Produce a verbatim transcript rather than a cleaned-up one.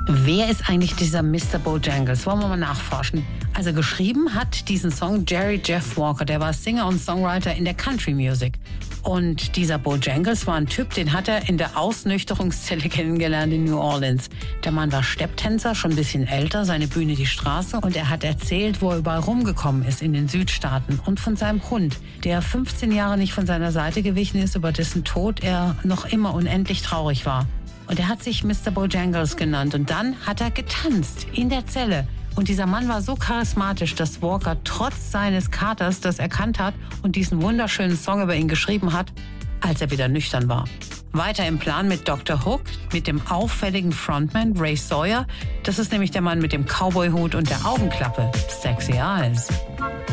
Wer ist eigentlich dieser Mister Bojangles? Wollen wir mal nachforschen. Also geschrieben hat diesen Song Jerry Jeff Walker. Der war Singer und Songwriter in der Country Music. Und dieser Bojangles war ein Typ, den hat er in der Ausnüchterungszelle kennengelernt in New Orleans. Der Mann war Stepptänzer, schon ein bisschen älter, seine Bühne die Straße. Und er hat erzählt, wo er überall rumgekommen ist in den Südstaaten. Und von seinem Hund, der fünfzehn Jahre nicht von seiner Seite gewichen ist, über dessen Tod er noch immer unendlich traurig war. Und er hat sich Mister Bojangles genannt. Und dann hat er getanzt in der Zelle. Und dieser Mann war so charismatisch, dass Walker trotz seines Katers das erkannt hat und diesen wunderschönen Song über ihn geschrieben hat, als er wieder nüchtern war. Weiter im Plan mit Doktor Hook, mit dem auffälligen Frontman Ray Sawyer. Das ist nämlich der Mann mit dem Cowboyhut und der Augenklappe, Sexy Eyes.